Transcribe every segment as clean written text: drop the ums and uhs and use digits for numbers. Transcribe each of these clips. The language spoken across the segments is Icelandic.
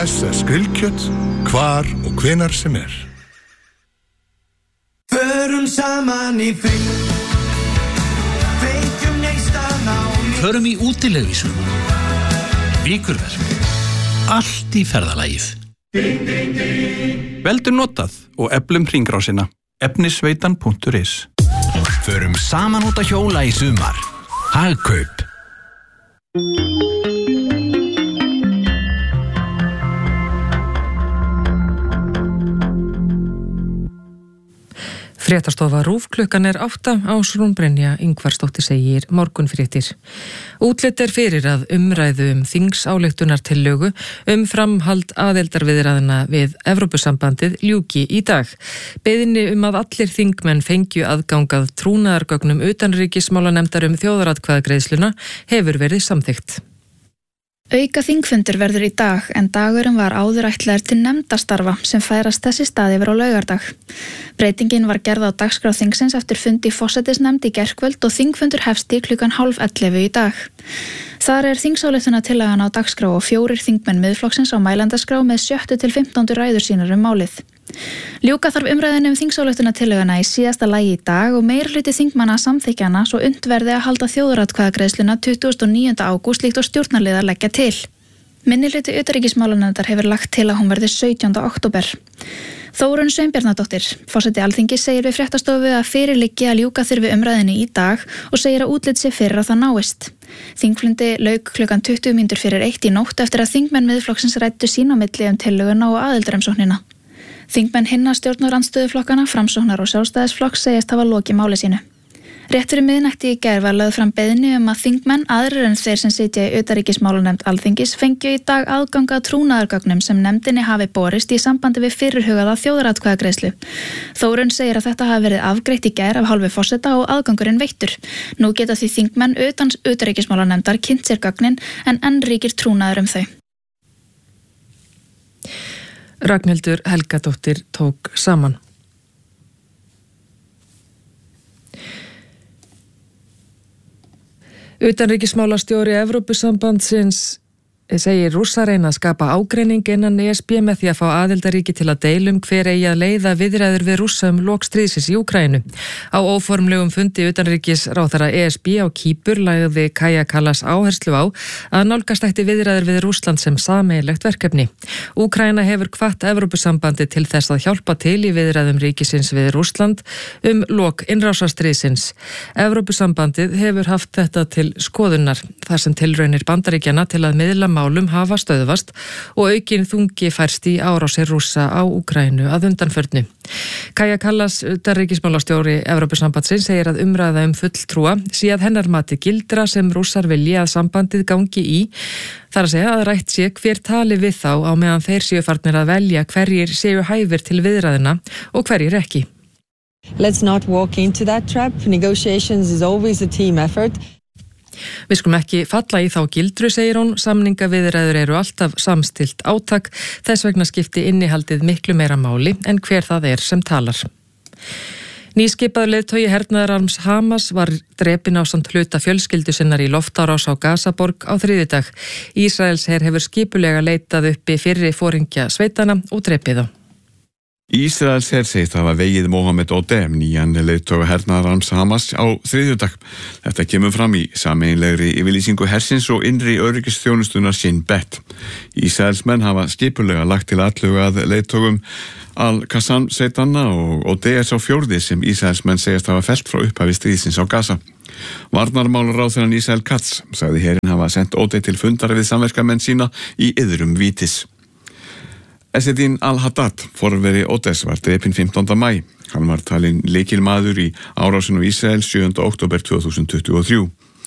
SS grillkjöt, hvar og hvenar sem Förum saman í frí, feitjum neistan á ný. Förum í útilegu í sumar, vikurverk, allt í ferðalagið. Veldur notað og eflum hringrásina. Efnisveitan.is. Förum saman út að hjóla í sumar. Hagkaup. Fréttastofa RÚV klukkan 8, Ásrún Brynja Ingvarsdóttir segir morgunfréttir. Útlit fyrir að umræðu þingsályktunartillögu framhald aðildarviðræðna við Evrópusambandið ljúki í dag. Beiðni að allir þingmenn fengju aðgangað trúnaðargögnum utanríkismálanefndar þjóðaratkvæðagreiðsluna hefur verið samþykkt. Auka þingfundur verður í dag en dagurinn var áður ætlaður til nefndastarfa sem færast þessi stað yfir á laugardag. Breytingin var gerð á dagskrá þingsins eftir fundi í forsætisnefnd í gærkvöld og þingfundur hefst í klukkan 10:30 í dag. Þar þingsályktunartillagan á dagskrá og 4 þingmenn Miðflokksins á mælendaskrá með 7. til 15. ræður sínar málið. Ljúka þarf umræðinu þingsályktunartillöguna í síðasta lagi í dag og meirihluti þingmanna samþykkjana svo unnt verði að halda þjóðaratkvæðagreiðsluna 29. ágúst líkt og stjórnarliðar leggja til. Minnihluti utanríkismálanefndar hefur lagt til að hún verði 17. október. Þórunn Sveinbjarnardóttir, forseti Alþingis, segir við fréttastofu að fyrir liggi að ljúka þurfi umræðinu í dag og segir að útlit sé fyrir að það náist. Þingfundi lauk klukkan 20 mínútur fyrir 1 í nótt eftir að þingmenn Miðflokksins ræddu sín á milli tillöguna og aðildarumsóknina. Þingmenn hinna stjórnarandstöðuflokkana, Framsóknar og Sjálfstæðisflokks segist hafa lokið máli sínu. Rétt fyrir miðnætti í gær var lögð fram beiðni að þingmenn aðrir en þeir sem sitja í utanríkismálanefnd Alþingis fengju í dag aðgang að trúnaðargögnum sem nefndinni hafi borist í sambandi við fyrirhugaða þjóðaratkvæðagreiðslu. Þórunn segir að þetta hafi verið afgreitt í gær af hálfu forseta og aðgangurinn veittur. Nú geta því þingmenn utan utanríkismálanefndar kynnt sér gögnin en enn ríkir trúnaður þau. Ragnhildur Helgadóttir tók saman. Utanríkismálastjóri Evrópusambandsins segir Rússar reyna að skapa ágreining innan ESB með því að fá aðildarríki til að deilum hver eigi að leiða viðræður við Rússa lok stríðsins í Úkraínu. Á óformlegum fundi utanríkisráðherra ESB á Kýpur lagði Kaja Kallas áherslu á að nálgast ætti viðræður við Rússland sem sameiginlegt verkefni. Úkraína hefur hvatt Evrópusambandið til þess að hjálpa til í viðræðum ríkisins við Rússland lok innrásarstríðsins. Evrópusambandið hefur haft þetta til skoðunar þar sem tilraunir Bandaríkjanna til að miðla málum hafa stöðvast og aukin þungi færst í árásir Rússa á Úkraínu að undanförnu. Kaja Kallas, utanríkismálastjóri Evrópusambandsins, segir að umræða fulltrúa sé að hennar mati gildra sem Rússar vilji að sambandið gangi í. Þar að segja að rætt sé hver tali við þá á meðan þeir séu farnir að velja hverjir séu hæfir til viðræðina og hverjir ekki. Let's not walk into that trap. Negotiations is always a team effort. Við skulum ekki falla í þá gildru, segir hún. Samningaviðræður eru alltaf samstillt átak, þess vegna skipti innihaldið miklu meira máli en hver það sem talar. Nýskipaður leiðtogi hernaðararms Hamas var drepinn ásamt hluta fjölskyldu sinnar í loftárás á Gazaborg á þriðjudag. Ísraelsher hefur skipulega leitað uppi fyrri foringja sveitana og drepið þá. Ísraelsher segist hafa vegið Mohamed Odeh, nýjan leiðtoga hernaðararms Hamas, á þriðjudag. Þetta kemur fram í sameiginlegri yfirlýsingu hersins og innri öryggisþjónustunar Shin Bet. Ísraelsmenn hafa skipulega lagt til atlögu að leiðtogum Al-Qassam sveitanna og Odeh sá fjórði sem Ísraelsmenn segist hafa fellt frá upphafi stríðsins á Gaza. Varnarmálaráðherrann Israel Katz sagði herinn hafa sendt Odeh til fundar við samverkamenn sína í iðrum vítis. Esedin al-Haddad, forveri Odehs, var drepinn 15. maí. Hann var talinn lykilmaður í árásinu Ísrael 7. október 2023.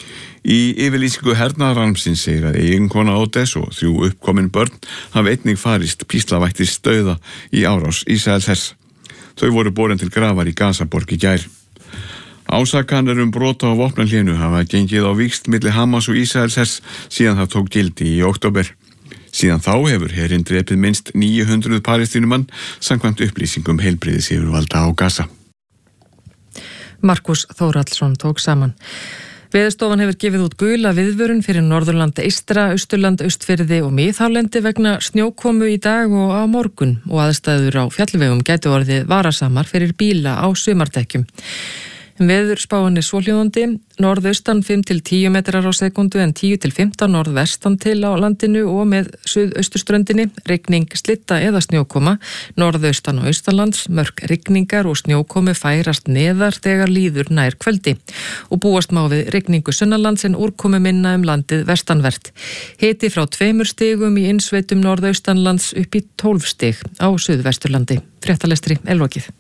Í yfirlýsingu hernaðararmsins segir að eiginkona Odehs og 3 uppkomin börn hafi einnig farist píslavættist dauða í árás Ísraels hers. Þau voru borin til grafar í Gazaborg í gær. Ásakanir brot á vopnahlénu hafa gengið á víxl milli Hamas og Ísraels hers síðan það tók gildi í október. Síðan þá hefur herinn drepið minnst 900 palestínumann samkvæmt upplýsingum heilbrigðisyfirvalda á Gaza. Markus Þórhallsson tók saman. Veðurstofan hefur gefið út gula viðvörun fyrir Norðurland eystra, Austurland, Austfirði og Miðhálendi vegna snjókomu í dag og á morgun og aðstæður á fjallvegum gætu orðið varasamar fyrir bíla á sumardekkjum. Veðurspáin svohljóðandi, norðaustan 5-10 metrar á sekundu en 10-15 norðvestan til á landinu og með suðausturströndinni, rigning, slitta eða snjókoma, norðaustan og austanlands, mörk rigningar og snjókomu færast neðar þegar líður nær kvöldi og búast má við rigningu sunnanlands en úrkomu minna landið vestanvert. Hiti frá 2 stigum í innsveitum norðaustanlands upp í 12 stig á suðvesturlandi. Fréttalestri lokið.